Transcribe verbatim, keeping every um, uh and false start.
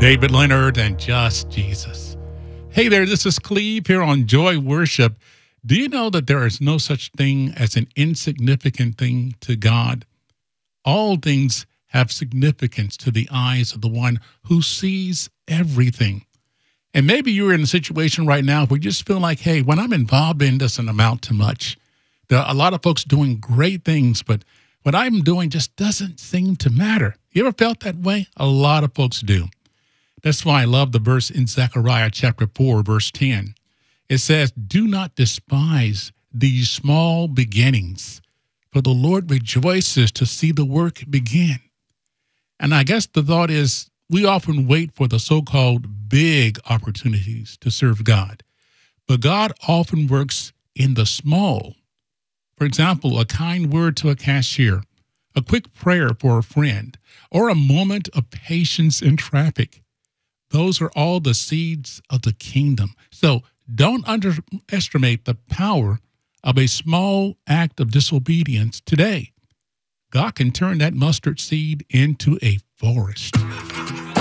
David Leonard and Just Jesus. Hey there, this is Cleve here on Joy Worship. Do you know that there is no such thing as an insignificant thing to God? All things have significance to the eyes of the one who sees everything. And maybe you're in a situation right now where you just feel like, hey, when I'm involved in doesn't amount to much. There are a lot of folks doing great things, but what I'm doing just doesn't seem to matter. You ever felt that way? A lot of folks do. That's why I love the verse in Zechariah chapter four, verse ten. It says, "Do not despise these small beginnings, for the Lord rejoices to see the work begin." And I guess the thought is we often wait for the so-called big opportunities to serve God, but God often works in the small. For example, a kind word to a cashier, a quick prayer for a friend, or a moment of patience in traffic. Those are all the seeds of the kingdom. So don't underestimate the power of a small act of disobedience today. God can turn that mustard seed into a forest.